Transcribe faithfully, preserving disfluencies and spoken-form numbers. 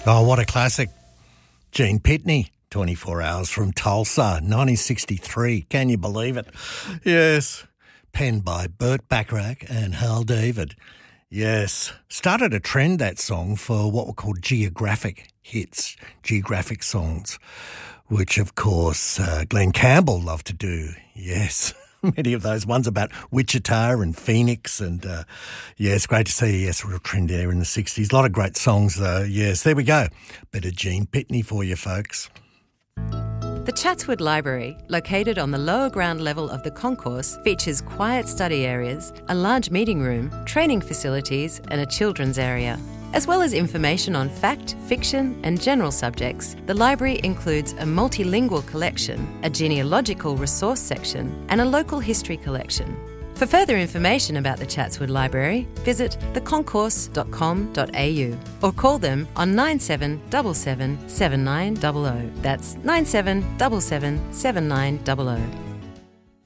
Oh, what a classic. Gene Pitney, twenty-four hours from Tulsa, nineteen sixty-three. Can you believe it? Yes. Penned by Burt Bacharach and Hal David. Yes. Started a trend, that song, for what were called geographic hits, geographic songs, which, of course, uh, Glenn Campbell loved to do. Yes. Many of those ones about Wichita and Phoenix, and uh, yes, great to see. Yes, a real trend there in the sixties. A lot of great songs, though. Yes, there we go. Bit of Gene Pitney for you, folks. The Chatswood Library, located on the lower ground level of the concourse, features quiet study areas, a large meeting room, training facilities, and a children's area. As well as information on fact, fiction, and general subjects, the library includes a multilingual collection, a genealogical resource section, and a local history collection. For further information about the Chatswood Library, visit the concourse dot com dot a u or call them on nine seven seven seven, seven nine zero zero. That's nine seven seven seven, seven nine zero zero.